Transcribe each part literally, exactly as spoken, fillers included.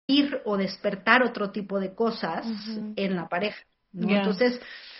ir o despertar otro tipo de cosas Uh-huh. en la pareja, ¿no? Ya. Entonces,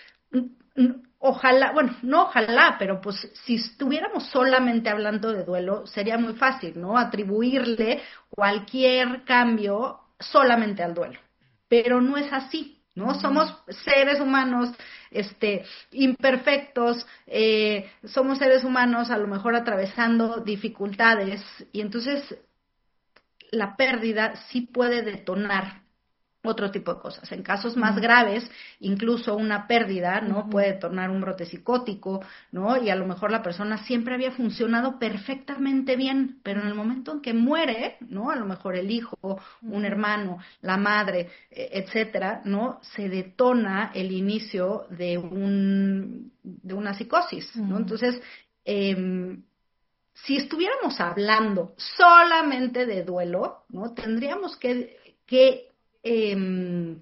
ojalá, bueno, no ojalá, pero pues si estuviéramos solamente hablando de duelo, sería muy fácil, ¿no? Atribuirle cualquier cambio solamente al duelo. Pero no es así, ¿no? Uh-huh. Somos seres humanos, este, imperfectos, eh, somos seres humanos a lo mejor atravesando dificultades y entonces la pérdida sí puede detonar otro tipo de cosas. En casos más Uh-huh. graves, incluso una pérdida, ¿no? Uh-huh. Puede tornar un brote psicótico, ¿no? Y a lo mejor la persona siempre había funcionado perfectamente bien, pero en el momento en que muere, ¿no? A lo mejor el hijo, un Uh-huh. hermano, la madre, e, etcétera, ¿no? Se detona el inicio de un de una psicosis, ¿no? Uh-huh. Entonces, eh, si estuviéramos hablando solamente de duelo, ¿no? Tendríamos que, que eh,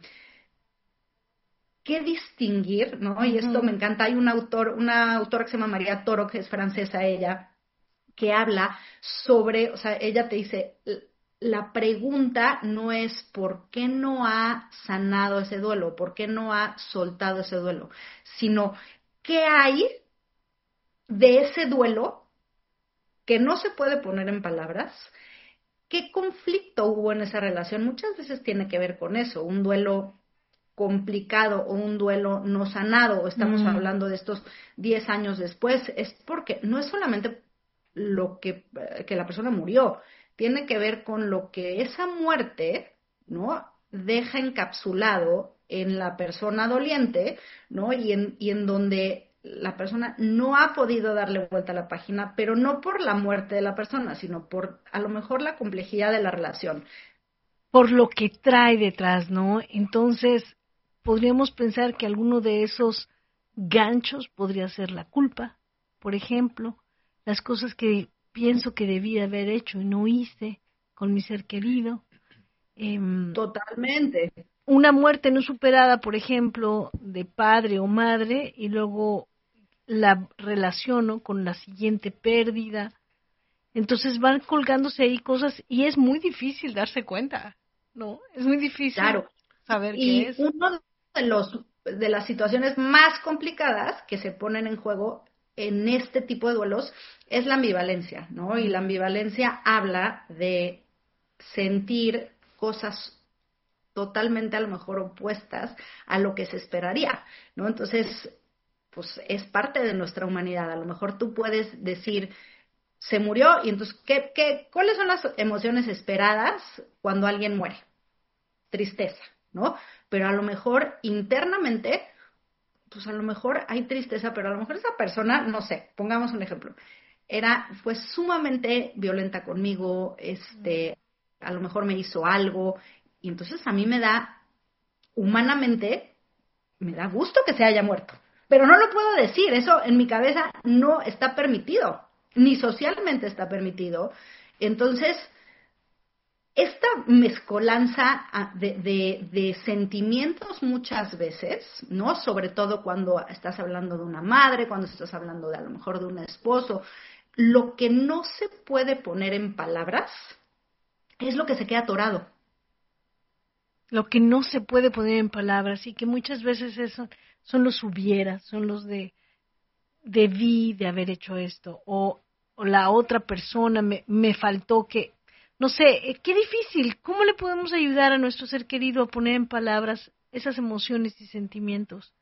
que distinguir, ¿no? Y esto me Uh-huh. encanta. Hay un autor, una autora que se llama María Toro, que es francesa ella, que habla sobre, o sea, ella te dice, la pregunta no es por qué no ha sanado ese duelo, por qué no ha soltado ese duelo, sino qué hay de ese duelo que no se puede poner en palabras. ¿Qué conflicto hubo en esa relación? Muchas veces tiene que ver con eso, un duelo complicado o un duelo no sanado, o estamos Uh-huh. hablando de estos diez años después, es porque no es solamente lo que, que la persona murió, tiene que ver con lo que esa muerte, ¿no? Deja encapsulado en la persona doliente, ¿no? Y en, y en donde la persona no ha podido darle vuelta a la página, pero no por la muerte de la persona, sino por a lo mejor la complejidad de la relación. Por lo que trae detrás, ¿no? Entonces, podríamos pensar que alguno de esos ganchos podría ser la culpa, por ejemplo, las cosas que pienso que debía haber hecho y no hice con mi ser querido, eh, Totalmente. una muerte no superada, por ejemplo, de padre o madre, y luego la relaciono con la siguiente pérdida. Entonces van colgándose ahí cosas y es muy difícil darse cuenta, ¿no? Es muy difícil Claro. saber qué Y es. uno de los de las situaciones más complicadas que se ponen en juego en este tipo de duelos es la ambivalencia, ¿no? Y la Mm, ambivalencia habla de sentir cosas totalmente a lo mejor opuestas a lo que se esperaría, ¿no? Entonces, pues es parte de nuestra humanidad. A lo mejor tú puedes decir, se murió, y entonces, ¿qué, qué, ¿cuáles son las emociones esperadas cuando alguien muere? Tristeza, ¿no? Pero a lo mejor internamente, pues a lo mejor hay tristeza, pero a lo mejor esa persona, no sé, pongamos un ejemplo, era, fue sumamente violenta conmigo, mm, este, a lo mejor me hizo algo, y entonces a mí me da, humanamente, me da gusto que se haya muerto, pero no lo puedo decir, eso en mi cabeza no está permitido, ni socialmente está permitido. Entonces, esta mezcolanza de, de, de, sentimientos muchas veces, ¿no? Sobre todo cuando estás hablando de una madre, cuando estás hablando de a lo mejor de un esposo, lo que no se puede poner en palabras es lo que se queda atorado. lo que no se puede poner en palabras y que muchas veces eso son los hubiera, son los de debí de haber hecho esto o, o la otra persona me, me faltó que, no sé, eh, qué difícil, ¿cómo le podemos ayudar a nuestro ser querido a poner en palabras esas emociones y sentimientos?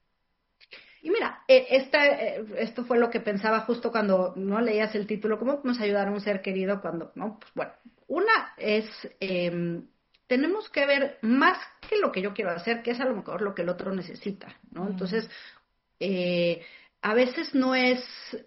Y mira, eh, esta, eh, esto fue lo que pensaba justo cuando no leías el título, ¿cómo podemos ayudar a un ser querido cuando, no? Pues bueno, una es, eh, tenemos que ver más que lo que yo quiero hacer, que es a lo mejor lo que el otro necesita, ¿no? Mm, Entonces, eh, a veces no es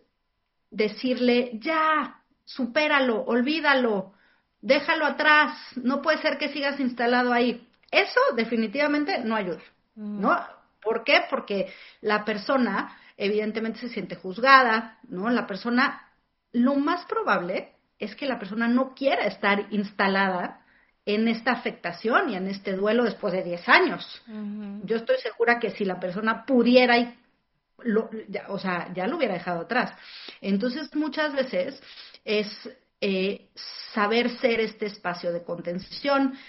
decirle, ya, supéralo, olvídalo, déjalo atrás, no puede ser que sigas instalado ahí. Eso definitivamente no ayuda, mm, ¿no? ¿Por qué? Porque la persona evidentemente se siente juzgada, ¿no? La persona, lo más probable es que la persona no quiera estar instalada en esta afectación y en este duelo después de diez años. mm. Yo estoy segura que si la persona pudiera y lo, ya, o sea, ya lo hubiera dejado atrás. Entonces, muchas veces es eh, saber ser este espacio de contención,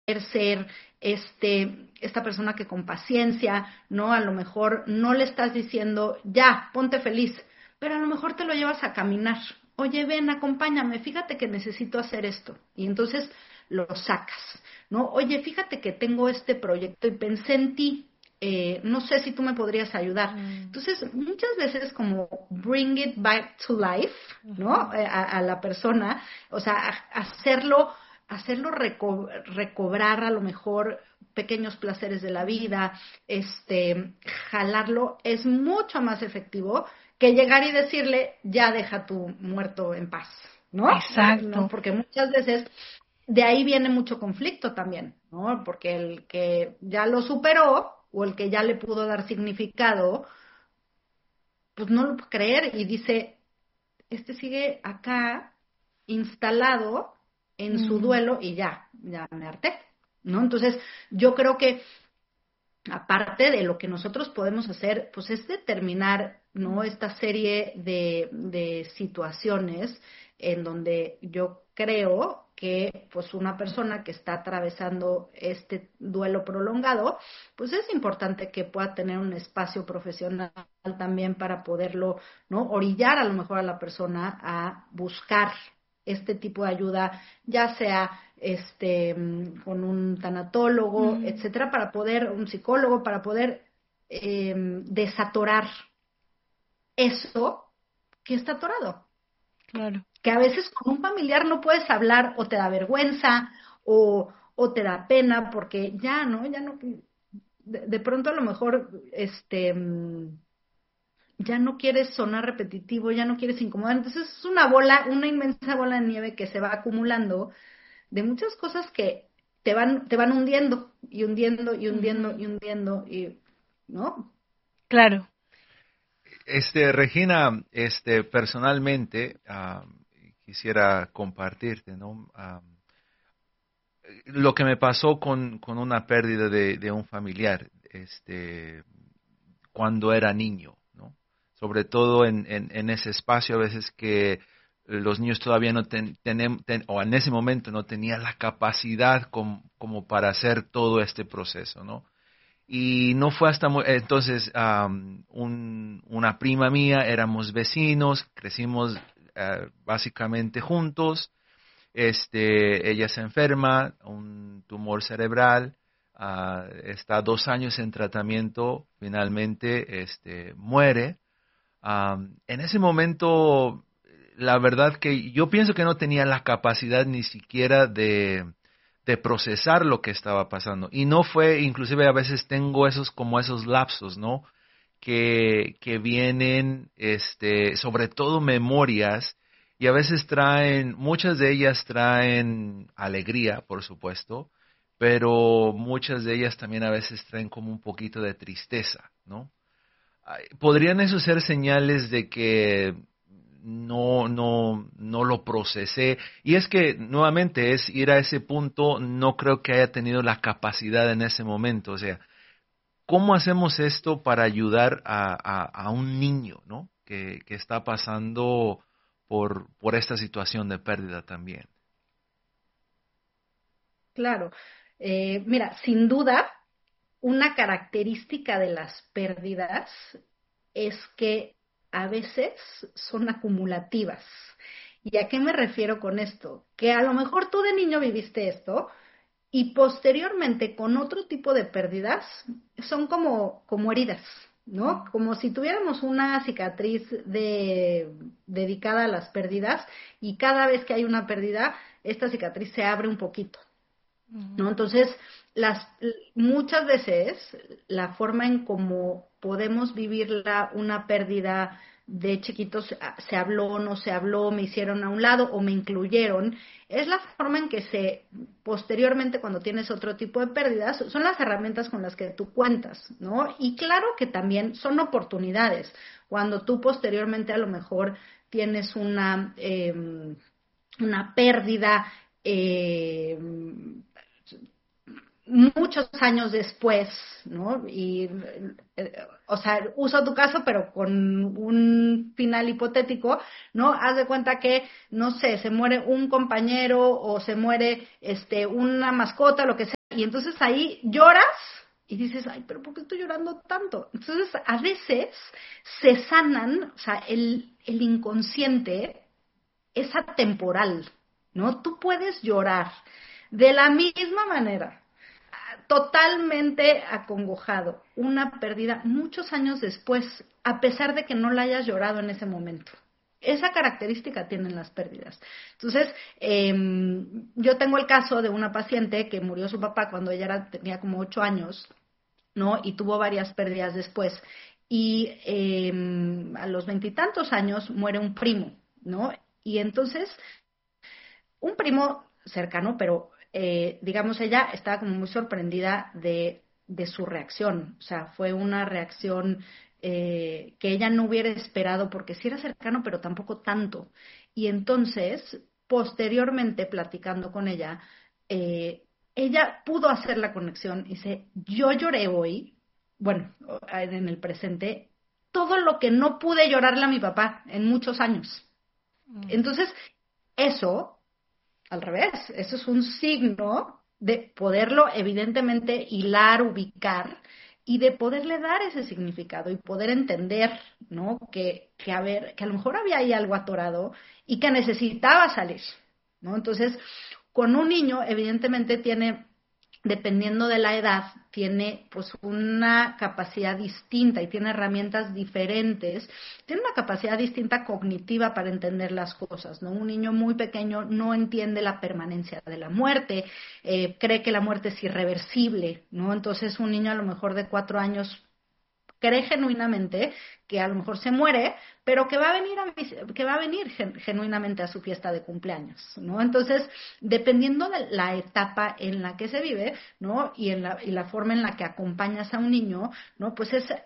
ser este, esta persona que con paciencia, ¿no? A lo mejor no le estás diciendo, ya, ponte feliz, pero a lo mejor te lo llevas a caminar. Oye, ven, acompáñame, fíjate que necesito hacer esto. Y entonces lo sacas, ¿no? Oye, fíjate que tengo este proyecto y pensé en ti. Eh, no sé si tú me podrías ayudar. Mm. Entonces, muchas veces como bring it back to life, ¿no? Eh, a, a la persona, o sea, a- hacerlo, hacerlo reco- recobrar a lo mejor pequeños placeres de la vida, este, jalarlo es mucho más efectivo que llegar y decirle, ya deja tu muerto en paz, ¿no? No, Exacto. porque muchas veces de ahí viene mucho conflicto también, ¿no? Porque el que ya lo superó o el que ya le pudo dar significado, pues no lo puede creer y dice, este sigue acá instalado en su Mm. duelo y ya, ya me harté, ¿no? Entonces, yo creo que aparte de lo que nosotros podemos hacer, pues es determinar, ¿no? Esta serie de, de situaciones en donde yo creo que pues una persona que está atravesando este duelo prolongado, pues es importante que pueda tener un espacio profesional también para poderlo, ¿no? Orillar a lo mejor a la persona a buscar este tipo de ayuda, ya sea este mm, con un tanatólogo, Mm. etcétera, para poder, un psicólogo, para poder eh, desatorar eso que está atorado. Claro. Que a veces con un familiar no puedes hablar o te da vergüenza o, o te da pena porque ya, ¿no? Ya no, de, de pronto a lo mejor, este, mm, ya no quieres sonar repetitivo, ya no quieres incomodar. Entonces es una bola, una inmensa bola de nieve que se va acumulando de muchas cosas que te van, te van hundiendo y hundiendo y hundiendo Ujú. y hundiendo y, ¿no? Claro. Este, Regina, este, personalmente, ah, quisiera compartirte, ¿no? Ah, lo que me pasó con, con una pérdida de, de un familiar, este, cuando era niño, ¿no? Sobre todo en, en, en ese espacio, a veces que los niños todavía no ten, tenem- ten- o en ese momento no tenían la capacidad com- como para hacer todo este proceso, ¿no? Y no fue hasta mu- entonces am, un- una prima mía, éramos vecinos, crecimos eh, básicamente juntos. Este, ella se enferma, un tumor cerebral, ah, está dos años en tratamiento, finalmente este, muere. Am, en ese momento, la verdad que yo pienso que no tenía la capacidad ni siquiera de, de procesar lo que estaba pasando. Y no fue, inclusive a veces tengo esos como esos lapsos, ¿no? Que, que vienen, este, sobre todo memorias, y a veces traen, muchas de ellas traen alegría, por supuesto, pero muchas de ellas también a veces traen como un poquito de tristeza, ¿no? Ay, ¿podrían eso ser señales de que no, no, no lo procesé? Y es que nuevamente es ir a ese punto, no creo que haya tenido la capacidad en ese momento. O sea, ¿cómo hacemos esto para ayudar a, a, a un niño, ¿no? Que, que está pasando por, por esta situación de pérdida también. Claro. Eh, mira, sin duda, una característica de las pérdidas es que a veces son acumulativas. ¿Y a qué me refiero con esto? Que a lo mejor tú de niño viviste esto y posteriormente con otro tipo de pérdidas son como, como heridas, ¿no? Como si tuviéramos una cicatriz de, dedicada a las pérdidas y cada vez que hay una pérdida, esta cicatriz se abre un poquito, ¿no? Ujú. Entonces, las, muchas veces la forma en cómo podemos vivir la, una pérdida de chiquitos, ah, se habló, no se habló, me hicieron a un lado o me incluyeron, es la forma en que se, posteriormente cuando tienes otro tipo de pérdidas, son las herramientas con las que tú cuentas, ¿no? Y claro que también son oportunidades, cuando tú posteriormente a lo mejor tienes una, eh, una pérdida, eh, muchos años después, ¿no? Y, eh, o sea, uso tu caso, pero con un final hipotético, ¿no? Haz de cuenta que, no sé, se muere un compañero o se muere este una mascota, lo que sea, y entonces ahí lloras y dices, ay, pero ¿por qué estoy llorando tanto? Entonces, a veces se sanan, o sea, el, el inconsciente es atemporal, ¿no? Tú puedes llorar de la misma manera, totalmente acongojado, una pérdida muchos años después, a pesar de que no la hayas llorado en ese momento. Esa característica tienen las pérdidas. Entonces, eh, yo tengo el caso de una paciente que murió su papá cuando ella era, tenía como ocho años, ¿no? Y tuvo varias pérdidas después. Y eh, a los veintitantos años muere un primo, ¿no? Y entonces, un primo cercano, pero eh, digamos, ella estaba como muy sorprendida de, de su reacción. O sea, fue una reacción eh, que ella no hubiera esperado, porque sí era cercano, pero tampoco tanto. Y entonces, posteriormente, platicando con ella, eh, ella pudo hacer la conexión y dice, yo lloré hoy, bueno, en el presente, todo lo que no pude llorarle a mi papá en muchos años. Entonces, eso, al revés, eso es un signo de poderlo evidentemente hilar, ubicar y de poderle dar ese significado y poder entender, ¿no? Que, que, a ver, que a lo mejor había ahí algo atorado y que necesitaba salir, ¿no? Entonces, con un niño, evidentemente tiene, dependiendo de la edad, tiene pues una capacidad distinta y tiene herramientas diferentes, tiene una capacidad distinta cognitiva para entender las cosas, ¿no? Un niño muy pequeño no entiende la permanencia de la muerte, eh, cree que la muerte es irreversible, ¿no? Entonces un niño a lo mejor de cuatro años cree genuinamente que a lo mejor se muere, pero que va a venir a, que va a venir gen, genuinamente a su fiesta de cumpleaños, ¿no? Entonces, dependiendo de la etapa en la que se vive, ¿no? Y en la, y la forma en la que acompañas a un niño, ¿no? Pues es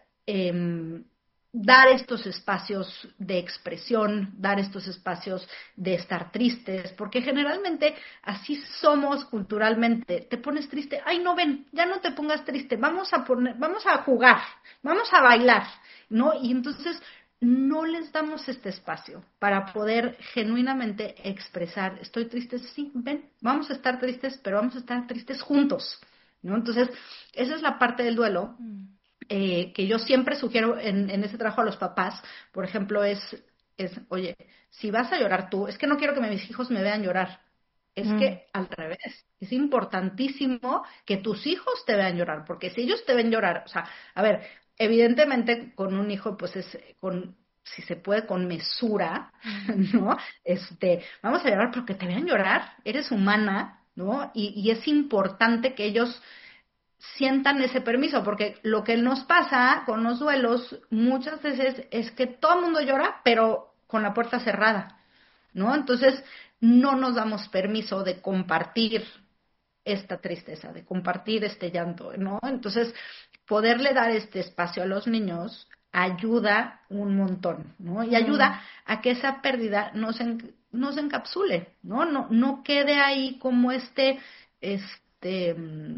eh, dar estos espacios de expresión, dar estos espacios de estar tristes, porque generalmente así somos culturalmente. Te pones triste, ay no, ven, ya no te pongas triste, vamos a poner, vamos a jugar, vamos a bailar, ¿no? Y entonces no les damos este espacio para poder genuinamente expresar, estoy triste, sí, ven, vamos a estar tristes, pero vamos a estar tristes juntos, ¿no? Entonces, esa es la parte del duelo. Mm. Eh, que yo siempre sugiero en, en ese trabajo a los papás, por ejemplo, es, es, oye, si vas a llorar tú, es que no quiero que mis hijos me vean llorar, es mm. que al revés, es importantísimo que tus hijos te vean llorar, porque si ellos te ven llorar, o sea, a ver, evidentemente con un hijo, pues es con, si se puede, con mesura, ¿no? Este, vamos a llorar, pero que te vean llorar, eres humana, ¿no? Y, y es importante que ellos sientan ese permiso, porque lo que nos pasa con los duelos muchas veces es que todo el mundo llora, pero con la puerta cerrada, ¿no? Entonces, no nos damos permiso de compartir esta tristeza, de compartir este llanto, ¿no? Entonces, poderle dar este espacio a los niños ayuda un montón, ¿no? Y ayuda a que esa pérdida no se, no se encapsule, ¿no? No, no quede ahí como este, este,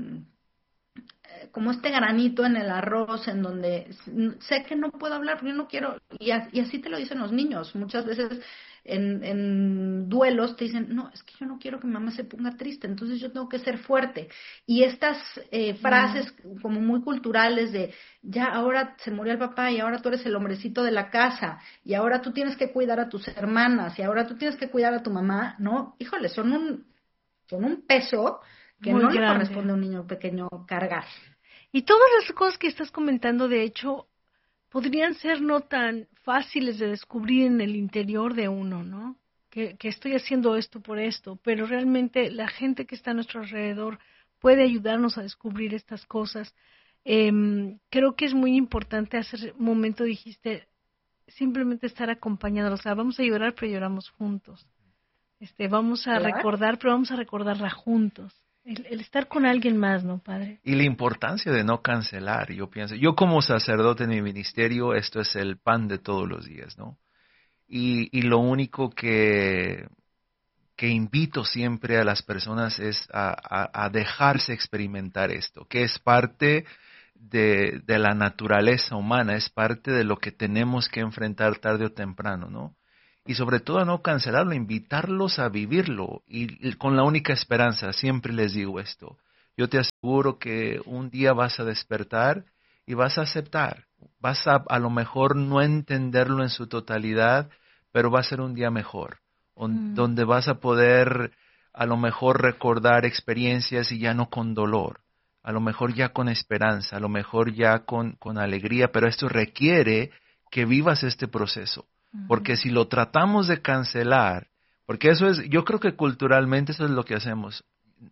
como este granito en el arroz en donde sé que no puedo hablar porque no quiero, y así te lo dicen los niños, muchas veces en, en duelos te dicen, no, es que yo no quiero que mi mamá se ponga triste, entonces yo tengo que ser fuerte, y estas eh, frases mm. como muy culturales de, ya ahora se murió el papá y ahora tú eres el hombrecito de la casa, y ahora tú tienes que cuidar a tus hermanas, y ahora tú tienes que cuidar a tu mamá, ¿no? Híjole, son un, son un peso que muy no grande. Le corresponde a un niño pequeño cargar. Y todas las cosas que estás comentando, de hecho, podrían ser no tan fáciles de descubrir en el interior de uno, ¿no? Que, que estoy haciendo esto por esto, pero realmente la gente que está a nuestro alrededor puede ayudarnos a descubrir estas cosas. Eh, creo que es muy importante, hace un momento dijiste, simplemente estar acompañados, o sea, vamos a llorar, pero lloramos juntos. Este, vamos a ¿verdad? Recordar, pero vamos a recordarla juntos. El, el estar con alguien más, ¿no, padre? Y la importancia de no cancelar, yo pienso. Yo como sacerdote en mi ministerio, esto es el pan de todos los días, ¿no? Y, y lo único que, que invito siempre a las personas es a, a, a dejarse experimentar esto, que es parte de, de la naturaleza humana, es parte de lo que tenemos que enfrentar tarde o temprano, ¿no? Y sobre todo a no cancelarlo, invitarlos a vivirlo, y, y con la única esperanza, siempre les digo esto, yo te aseguro que un día vas a despertar y vas a aceptar, vas a a lo mejor no entenderlo en su totalidad, pero va a ser un día mejor, on, mm. donde vas a poder a lo mejor recordar experiencias y ya no con dolor, a lo mejor ya con esperanza, a lo mejor ya con, con alegría, pero esto requiere que vivas este proceso, mm. porque si lo tratamos de cancelar, porque eso es, yo creo que culturalmente eso es lo que hacemos.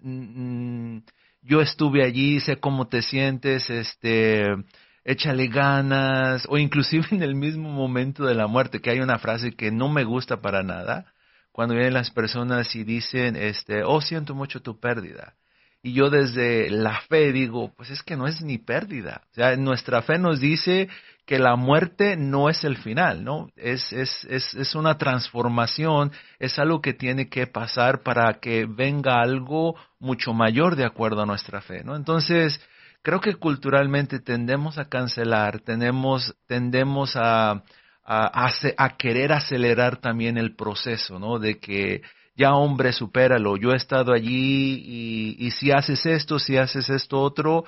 Mm, yo estuve allí, sé cómo te sientes, este, échale ganas, o inclusive en el mismo momento de la muerte, que hay una frase que no me gusta para nada, cuando vienen las personas y dicen, este, oh, siento mucho tu pérdida. Y yo desde la fe digo, pues es que no es ni pérdida. O sea, nuestra fe nos dice que la muerte no es el final, ¿no? Es, es, es, es una transformación, es algo que tiene que pasar para que venga algo mucho mayor de acuerdo a nuestra fe, ¿no? Entonces, creo que culturalmente tendemos a cancelar, tenemos, tendemos a, a, a, a querer acelerar también el proceso, ¿no? De que ya hombre, supéralo, yo he estado allí y, y si haces esto, si haces esto otro,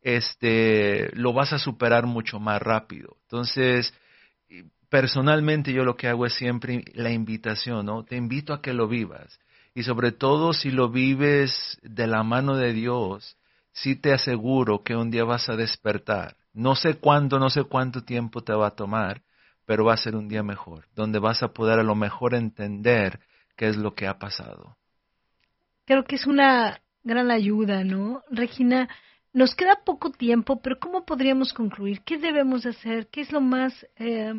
este, lo vas a superar mucho más rápido. Entonces, personalmente yo lo que hago es siempre la invitación, ¿no? Te invito a que lo vivas. Y sobre todo si lo vives de la mano de Dios, sí te aseguro que un día vas a despertar. No sé cuándo, no sé cuánto tiempo te va a tomar, pero va a ser un día mejor, donde vas a poder a lo mejor entender qué es lo que ha pasado. Creo que es una gran ayuda, ¿no? Regina, nos queda poco tiempo, pero ¿cómo podríamos concluir? ¿Qué debemos hacer? ¿Qué es lo más eh,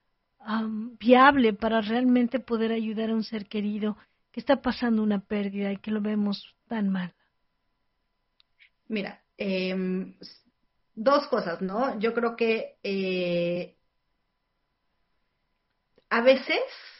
um, viable para realmente poder ayudar a un ser querido que está pasando una pérdida y que lo vemos tan mal? Mira, eh, dos cosas, ¿no? Yo creo que eh, a veces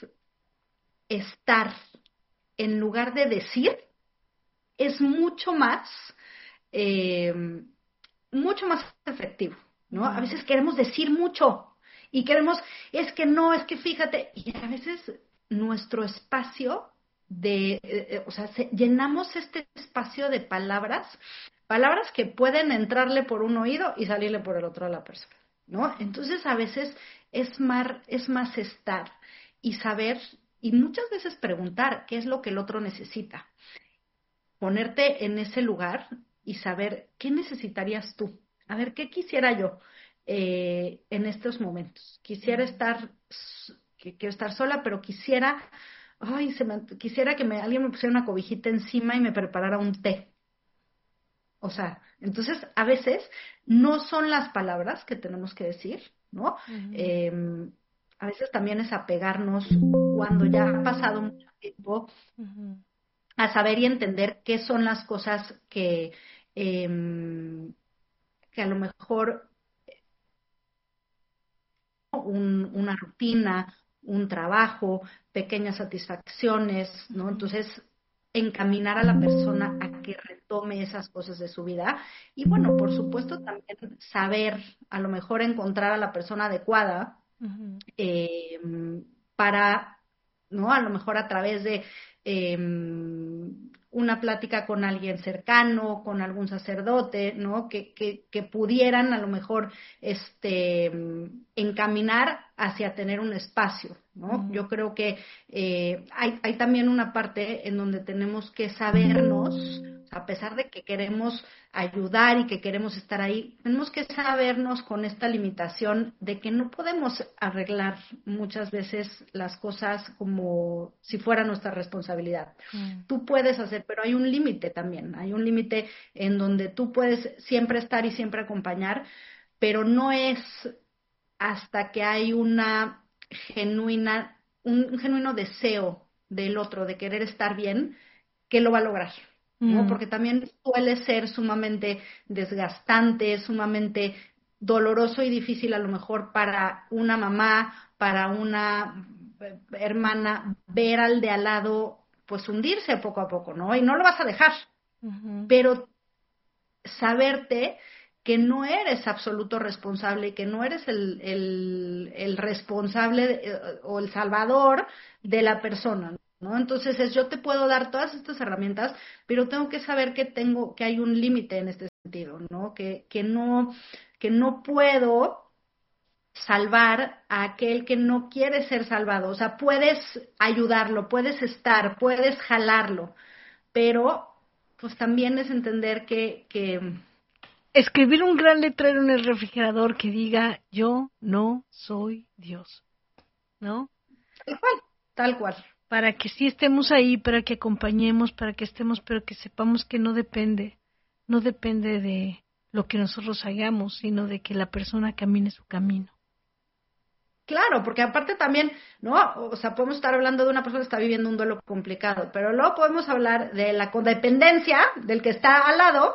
estar en lugar de decir es mucho más, eh, mucho más efectivo, ¿no? A veces queremos decir mucho y queremos, es que no, es que fíjate, y a veces nuestro espacio de, eh, o sea, se, llenamos este espacio de palabras, palabras que pueden entrarle por un oído y salirle por el otro a la persona, ¿no? Entonces a veces es más, es más estar y saber, y muchas veces preguntar qué es lo que el otro necesita. Ponerte en ese lugar y saber qué necesitarías tú. A ver, ¿qué quisiera yo eh, en estos momentos? Quisiera estar, que, quiero estar sola, pero quisiera, ay, se me, quisiera que me, alguien me pusiera una cobijita encima y me preparara un té. O sea, entonces a veces no son las palabras que tenemos que decir, ¿no? Uh-huh. Eh, a veces también es apegarnos cuando ya ha pasado mucho tiempo. Uh-huh. A saber y entender qué son las cosas que, eh, que a lo mejor un, una rutina, un trabajo, pequeñas satisfacciones, ¿no? Entonces, encaminar a la persona a que retome esas cosas de su vida. Y bueno, por supuesto, también saber, a lo mejor encontrar a la persona adecuada uh-huh. eh, para, ¿no? A lo mejor a través de Eh, una plática con alguien cercano, con algún sacerdote, ¿no? Que, que, que pudieran a lo mejor este, encaminar hacia tener un espacio, ¿no? Uh-huh. Yo creo que eh, hay, hay también una parte en donde tenemos que sabernos, a pesar de que queremos ayudar y que queremos estar ahí, tenemos que sabernos con esta limitación de que no podemos arreglar muchas veces las cosas como si fuera nuestra responsabilidad. Mm. Tú puedes hacer, pero hay un límite también, hay un límite en donde tú puedes siempre estar y siempre acompañar, pero no es hasta que hay una genuina, un, un genuino deseo del otro de querer estar bien que lo va a lograr. ¿No? Porque también suele ser sumamente desgastante, sumamente doloroso y difícil a lo mejor para una mamá, para una hermana, ver al de al lado pues hundirse poco a poco, ¿no? Y no lo vas a dejar. Uh-huh. Pero saberte que no eres absoluto responsable y que no eres el, el, el responsable de, o el salvador de la persona, ¿no? Entonces es, yo te puedo dar todas estas herramientas, pero tengo que saber que tengo, que hay un límite en este sentido, ¿no? Que, que no, que no puedo salvar a aquel que no quiere ser salvado. O sea, puedes ayudarlo, puedes estar, puedes jalarlo, pero pues también es entender que, que escribir un gran letrero en el refrigerador que diga, yo no soy Dios, ¿no? Tal cual, tal cual. Para que sí estemos ahí, para que acompañemos, para que estemos, pero que sepamos que no depende, no depende de lo que nosotros hagamos, sino de que la persona camine su camino. Claro, porque aparte también, ¿no? O sea, podemos estar hablando de una persona que está viviendo un duelo complicado, pero luego podemos hablar de la codependencia del que está al lado,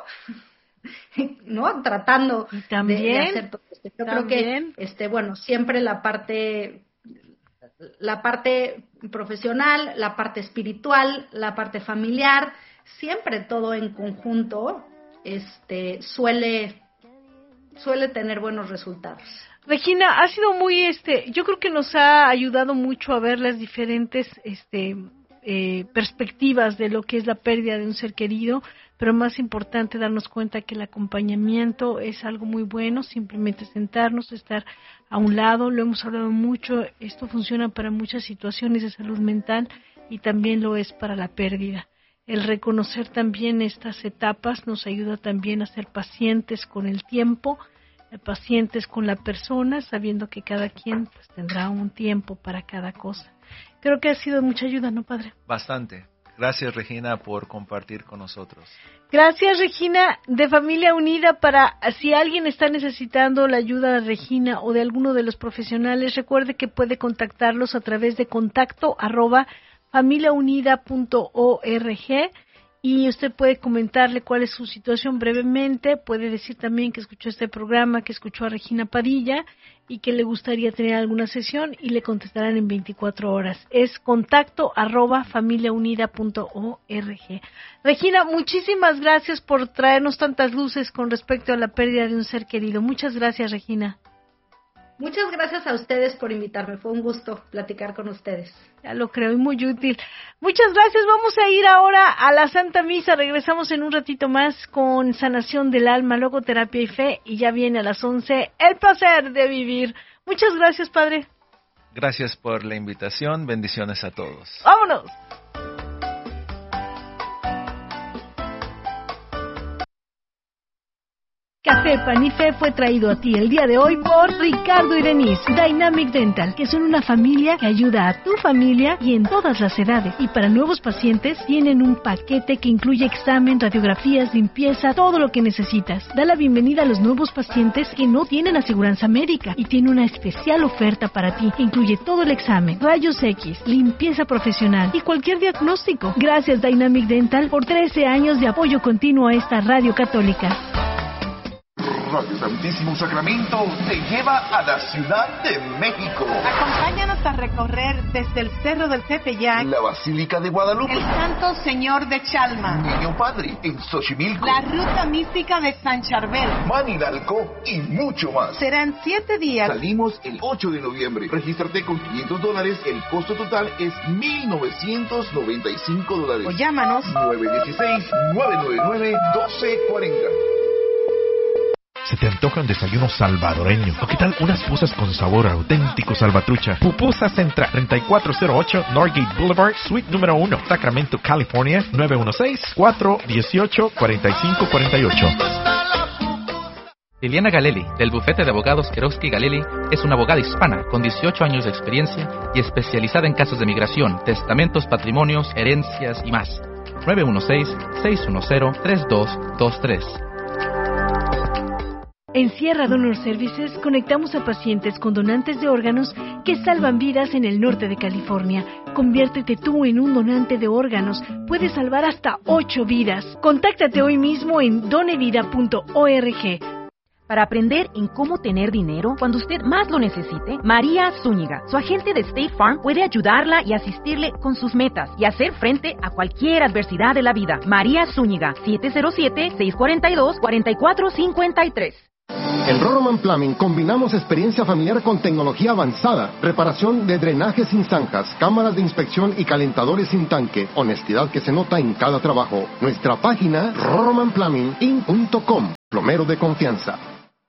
¿no? Tratando ¿Y también? de, de hacer todo esto. Yo ¿También? creo que, este, bueno, siempre la parte, la parte profesional, la parte espiritual, la parte familiar, siempre todo en conjunto, este, suele, suele tener buenos resultados. Regina, ha sido muy, este, yo creo que nos ha ayudado mucho a ver las diferentes, este, eh, perspectivas de lo que es la pérdida de un ser querido, pero más importante darnos cuenta que el acompañamiento es algo muy bueno, simplemente sentarnos, estar a un lado, lo hemos hablado mucho, esto funciona para muchas situaciones de salud mental y también lo es para la pérdida. El reconocer también estas etapas nos ayuda también a ser pacientes con el tiempo, pacientes con la persona, sabiendo que cada quien pues tendrá un tiempo para cada cosa. Creo que ha sido mucha ayuda, ¿no, padre? Bastante. Gracias, Regina, por compartir con nosotros. Gracias, Regina, de Familia Unida. Para si alguien está necesitando la ayuda de Regina o de alguno de los profesionales, recuerde que puede contactarlos a través de contacto arroba familiaunida punto org. Y usted puede comentarle cuál es su situación brevemente, puede decir también que escuchó este programa, que escuchó a Regina Padilla y que le gustaría tener alguna sesión y le contestarán en veinticuatro horas. Es contacto arroba familiaunida punto org. Regina, muchísimas gracias por traernos tantas luces con respecto a la pérdida de un ser querido. Muchas gracias, Regina. Muchas gracias a ustedes por invitarme. Fue un gusto platicar con ustedes. Ya lo creo, y muy útil. Muchas gracias. Vamos a ir ahora a la Santa Misa. Regresamos en un ratito más con Sanación del Alma, Logoterapia y Fe. Y ya viene a las once el placer de vivir. Muchas gracias, Padre. Gracias por la invitación. Bendiciones a todos. ¡Vámonos! Café Pan y Fe fue traído a ti el día de hoy por Ricardo y Denise, Dynamic Dental, que son una familia que ayuda a tu familia y en todas las edades. Y para nuevos pacientes tienen un paquete que incluye examen, radiografías, limpieza, todo lo que necesitas. Da la bienvenida a los nuevos pacientes que no tienen aseguranza médica y tiene una especial oferta para ti. Incluye todo el examen, rayos X, limpieza profesional y cualquier diagnóstico. Gracias Dynamic Dental por trece años de apoyo continuo a esta radio católica. Radio Santísimo Sacramento te lleva a la Ciudad de México. Acompáñanos a recorrer desde el Cerro del Tepeyac, la Basílica de Guadalupe, el Santo Señor de Chalma, Niño Padre en Xochimilco, la Ruta Mística de San Charbel, Manilalco y mucho más. Serán siete días. Salimos el ocho de noviembre. Regístrate con quinientos dólares. El costo total es mil novecientos noventa y cinco dólares. O llámanos nueve uno seis, nueve nueve nueve, uno dos cuatro cero. ¿Se te antoja un desayuno salvadoreño? ¿O qué tal unas pupusas con sabor auténtico salvatrucha? Pupusa Central, treinta y cuatro cero ocho Norgate Boulevard, Suite número uno, Sacramento, California, nueve uno seis, cuatro uno ocho, cuatro cinco cuatro ocho. Liliana Galeli, del bufete de abogados Kerowski Galeli, es una abogada hispana con dieciocho años de experiencia y especializada en casos de migración, testamentos, patrimonios, herencias y más. nueve uno seis, seis uno cero, tres dos dos tres. En Sierra Donor Services conectamos a pacientes con donantes de órganos que salvan vidas en el norte de California. Conviértete tú en un donante de órganos. Puedes salvar hasta ocho vidas. Contáctate hoy mismo en donevida punto org. Para aprender en cómo tener dinero cuando usted más lo necesite, María Zúñiga, su agente de State Farm, puede ayudarla y asistirle con sus metas y hacer frente a cualquier adversidad de la vida. María Zúñiga, siete cero siete, seis cuatro dos, cuatro cuatro cinco tres. En Roroman Plumbing combinamos experiencia familiar con tecnología avanzada, reparación de drenajes sin zanjas, cámaras de inspección y calentadores sin tanque, honestidad que se nota en cada trabajo. Nuestra página, roroman plumbing inc punto com, plomero de confianza.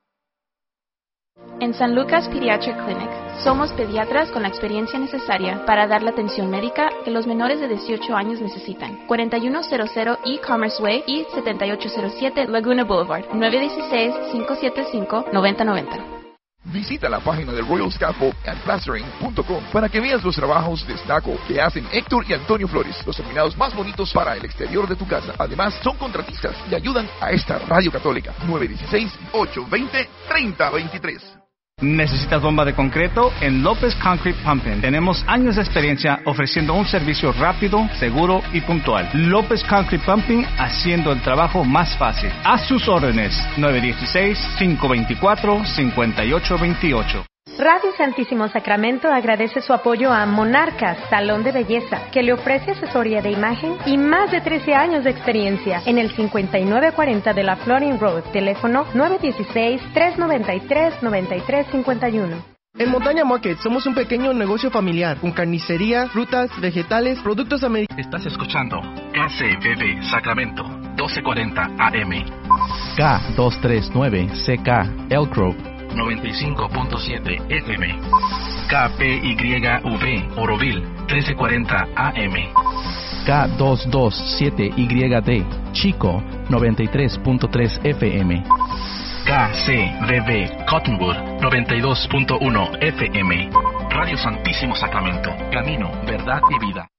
En San Lucas Pediatric Clinic, somos pediatras con la experiencia necesaria para dar la atención médica que los menores de dieciocho años necesitan. cuarenta y uno cero cero E-Commerce Way y setenta y ocho cero siete Laguna Boulevard, nueve uno seis, cinco siete cinco, nueve cero nueve cero. Visita la página de Royal Scaffold and Plastering punto com para que veas los trabajos de estuco que hacen Héctor y Antonio Flores, los terminados más bonitos para el exterior de tu casa. Además, son contratistas y ayudan a esta radio católica. nueve uno seis, ocho dos cero, tres cero dos tres. ¿Necesitas bomba de concreto? En López Concrete Pumping tenemos años de experiencia ofreciendo un servicio rápido, seguro y puntual. López Concrete Pumping, haciendo el trabajo más fácil. A sus órdenes, nueve uno seis, cinco dos cuatro, cinco ocho dos ocho. Radio Santísimo Sacramento agradece su apoyo a Monarcas, Salón de Belleza, que le ofrece asesoría de imagen y más de trece años de experiencia en el cincuenta y nueve cuarenta de la Florin Road, teléfono nueve uno seis, tres nueve tres, nueve tres cinco uno. En Montaña Market somos un pequeño negocio familiar con carnicería, frutas, vegetales, productos americanos. Estás escuchando K C B B Sacramento, doce cuarenta A M. K doscientos treinta y nueve C K Elk Grove, noventa y cinco punto siete F M. K P Y V Oroville, trece cuarenta A M. K doscientos veintisiete Y D Chico, noventa y tres punto tres F M. K C B B Cottonwood, noventa y dos punto uno F M. Radio Santísimo Sacramento, camino, verdad y vida.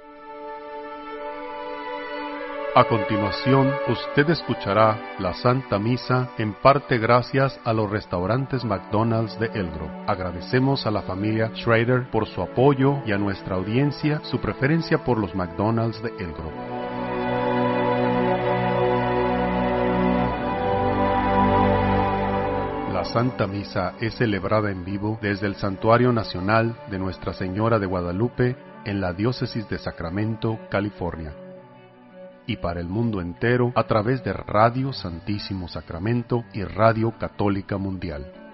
A continuación, usted escuchará la Santa Misa en parte gracias a los restaurantes McDonald's de Elk Grove. Agradecemos a la familia Schrader por su apoyo y a nuestra audiencia su preferencia por los McDonald's de Elk Grove. La Santa Misa es celebrada en vivo desde el Santuario Nacional de Nuestra Señora de Guadalupe en la Diócesis de Sacramento, California, y para el mundo entero a través de Radio Santísimo Sacramento y Radio Católica Mundial.